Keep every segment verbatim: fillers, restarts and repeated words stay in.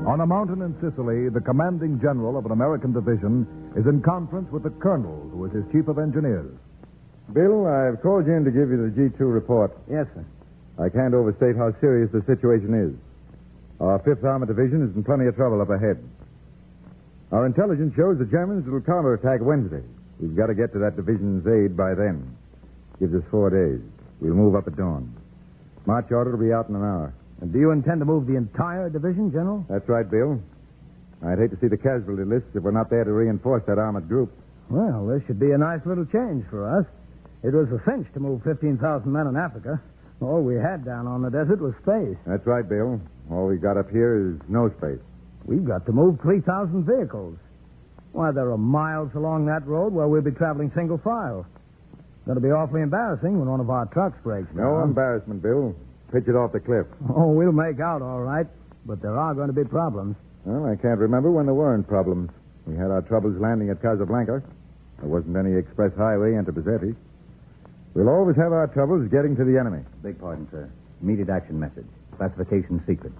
On a mountain in Sicily, the commanding general of an American division is in conference with the colonel, who is his chief of engineers. Bill, I've called you in to give you the G two report. Yes, sir. I can't overstate how serious the situation is. Our fifth Armored Division is in plenty of trouble up ahead. Our intelligence shows the Germans will counterattack Wednesday. We've got to get to that division's aid by then. Gives us four days. We'll move up at dawn. March order will be out in an hour. And do you intend to move the entire division, General? That's right, Bill. I'd hate to see the casualty lists if we're not there to reinforce that armored group. Well, this should be a nice little change for us. It was a cinch to move fifteen thousand men in Africa. All we had down on the desert was space. That's right, Bill. All we got up here is no space. We've got to move three thousand vehicles. Why, there are miles along that road where we'll be traveling single file. It's going to be awfully embarrassing when one of our trucks breaks down. No embarrassment, Bill. Pitch it off the cliff. Oh, we'll make out all right, but there are going to be problems. Well, I can't remember when there weren't problems. We had our troubles landing at Casablanca. There wasn't any express highway into Bizzetti. We'll always have our troubles getting to the enemy. Beg pardon, sir. Immediate action message. Classification secret.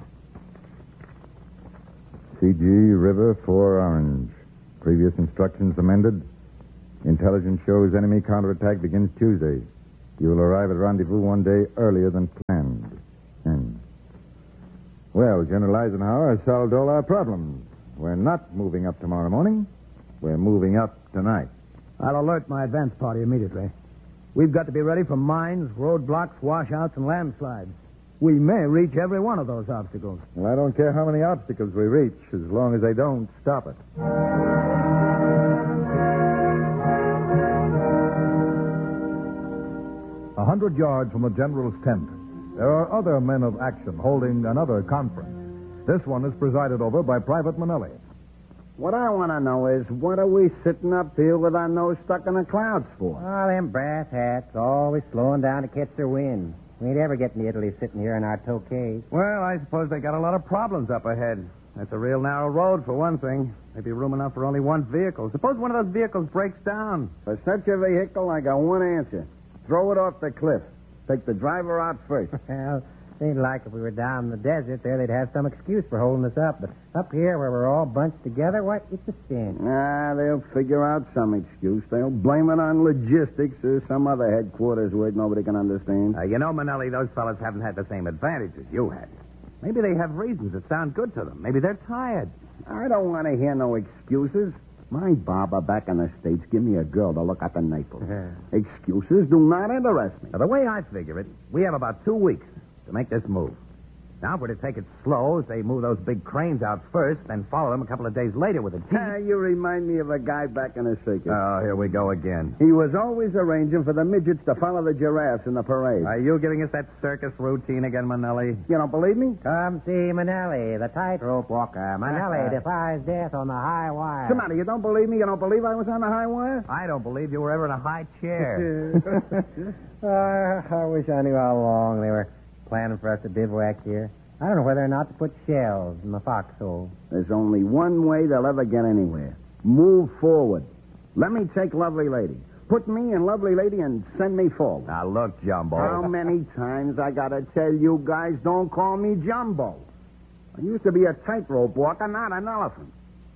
C G River four Orange. Previous instructions amended. Intelligence shows enemy counterattack begins Tuesday. You will arrive at rendezvous one day earlier than planned. End. Well, General Eisenhower has solved all our problems. We're not moving up tomorrow morning. We're moving up tonight. I'll alert my advance party immediately. We've got to be ready for mines, roadblocks, washouts, and landslides. We may reach every one of those obstacles. Well, I don't care how many obstacles we reach, as long as they don't stop it. A hundred yards from the general's tent, there are other men of action holding another conference. This one is presided over by Private Manelli. What I want to know is, what are we sitting up here with our nose stuck in the clouds for? Oh, them brass hats, always slowing down to catch their wind. We ain't ever getting to Italy sitting here in our toques. Well, I suppose they got a lot of problems up ahead. That's a real narrow road, for one thing. Maybe room enough for only one vehicle. Suppose one of those vehicles breaks down. For such a vehicle, I got one answer. Throw it off the cliff. Take the driver out first. Well, seems like if we were down in the desert there, they'd have some excuse for holding us up. But up here, where we're all bunched together, what? It's a sin. Nah, they'll figure out some excuse. They'll blame it on logistics or some other headquarters word nobody can understand. Uh, you know, Manelli, those fellas haven't had the same advantages you had. Maybe they have reasons that sound good to them. Maybe they're tired. I don't want to hear no excuses. My barber back in the States give me a girl to look up in Naples. Excuses do not interest me. Now, the way I figure it, we have about two weeks to make this move. Now, if we're to take it slow, say move those big cranes out first, then follow them a couple of days later with a jeep. Ah, you remind me of a guy back in the circus. Oh, here we go again. He was always arranging for the midgets to follow the giraffes in the parade. Are you giving us that circus routine again, Manelli? You don't believe me? Come see Manelli, the tightrope walker. Manelli defies death on the high wire. Come on, you don't believe me? You don't believe I was on the high wire? I don't believe you were ever in a high chair. uh, I wish I knew how long they were planning for us to bivouac here. I don't know whether or not to put shells in the foxhole. There's only one way they'll ever get anywhere. Move forward. Let me take Lovely Lady. Put me in Lovely Lady and send me forward. Now, look, Jumbo. How many times I gotta tell you guys, don't call me Jumbo. I used to be a tightrope walker, not an elephant.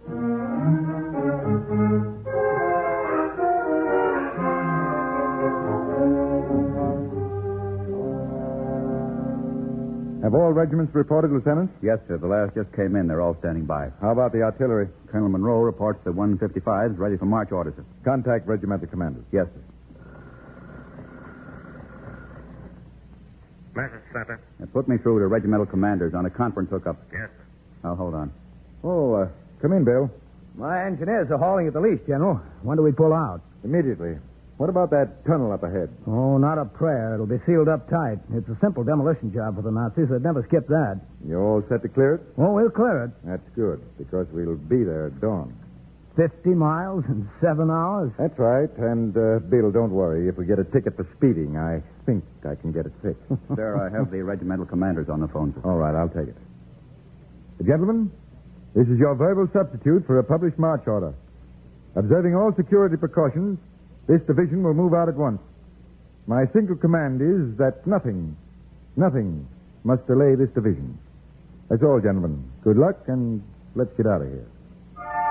Have all regiments reported, Lieutenant? Yes, sir. The last just came in. They're all standing by. How about the artillery? Colonel Monroe reports the one fifty-fives ready for march orders, sir. Contact regimental commanders. Yes, sir. Message center. Now, put me through to regimental commanders on a conference hookup. Yes. I'll hold on. Oh, uh, come in, Bill. My engineers are hauling at the least, General. When do we pull out? Immediately. What about that tunnel up ahead? Oh, not a prayer. It'll be sealed up tight. It's a simple demolition job for the Nazis. They'd never skip that. You all set to clear it? Oh, we'll clear it. That's good, because we'll be there at dawn. Fifty miles in seven hours? That's right. And, uh, Bill, don't worry. If we get a ticket for speeding, I think I can get it fixed. Sir, I have the regimental commanders on the phone, sir. All right, I'll take it. Gentlemen, this is your verbal substitute for a published march order. Observing all security precautions, this division will move out at once. My single command is that nothing, nothing must delay this division. That's all, gentlemen. Good luck, and let's get out of here.